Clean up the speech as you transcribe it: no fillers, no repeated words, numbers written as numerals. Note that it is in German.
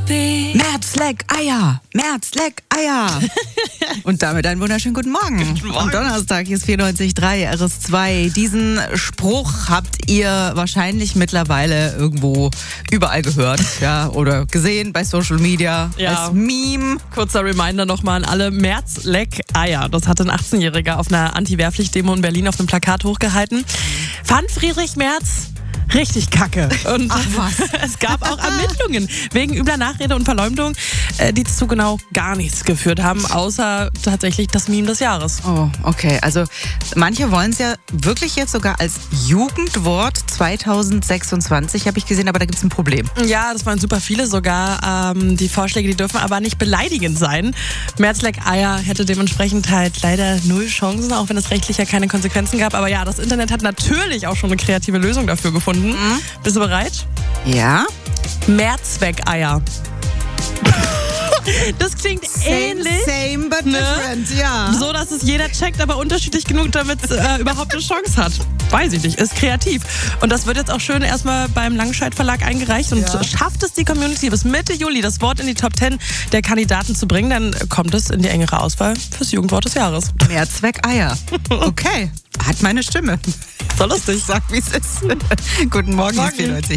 Mehrzleck Eier, Mehrzleck Eier. Und damit einen wunderschönen guten Morgen. Am Donnerstag ist 94.3 RS2. Diesen Spruch habt ihr wahrscheinlich mittlerweile irgendwo überall gehört, ja, oder gesehen bei Social Media als Meme. Kurzer Reminder nochmal an alle: Mehrzleck Eier. Das hat ein 18-Jähriger auf einer Anti-Wehrpflicht-Demo in Berlin auf einem Plakat hochgehalten. Fand Friedrich Merz richtig kacke. Und es gab auch Ermittlungen wegen übler Nachrede und Verleumdung, die zu genau gar nichts geführt haben, außer tatsächlich das Meme des Jahres. Oh, okay. Also manche wollen es ja wirklich jetzt sogar als Jugendwort 2026, habe ich gesehen, aber da gibt es ein Problem. Ja, das waren super viele sogar. Die Vorschläge, die dürfen aber nicht beleidigend sein. Mehrzleck Eier hätte dementsprechend halt leider 0 Chancen, auch wenn es rechtlich ja keine Konsequenzen gab. Aber ja, das Internet hat natürlich auch schon eine kreative Lösung dafür gefunden. Bist du bereit? Ja. Mehrzweckeier. Das klingt ähnlich. Same but different, ja. So, dass es jeder checkt, aber unterschiedlich genug, damit es überhaupt eine Chance hat. Weiß ich nicht, ist kreativ. Und das wird jetzt auch schön erstmal beim Langscheid Verlag eingereicht. Und schafft es die Community bis Mitte Juli, das Wort in die Top 10 der Kandidaten zu bringen, dann kommt es in die engere Auswahl fürs Jugendwort des Jahres. Mehrzweckeier. Okay, hat meine Stimme. So lustig. Sag, wie es ist. Guten Morgen, 94.